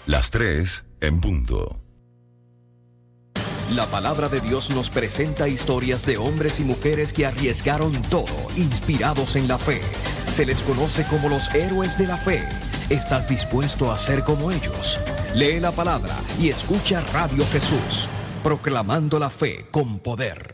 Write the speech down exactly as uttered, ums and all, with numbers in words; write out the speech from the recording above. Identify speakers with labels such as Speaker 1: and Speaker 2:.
Speaker 1: Las tres en punto.
Speaker 2: La palabra de Dios nos presenta historias de hombres y mujeres que arriesgaron todo, inspirados en la fe. Se les conoce como los héroes de la fe. ¿Estás dispuesto a ser como ellos? Lee la palabra y escucha Radio Jesús, proclamando la fe con poder.